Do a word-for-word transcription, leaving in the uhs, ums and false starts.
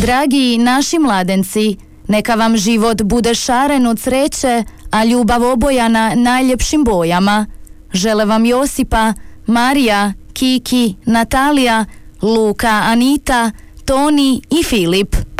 Dragi naši mladenci, neka vam život bude šaren od sreće, a ljubav obojana najljepšim bojama. Žele vam Josipa, Marija, Kiki, Natalija, Luka, Anita, Toni i Filip.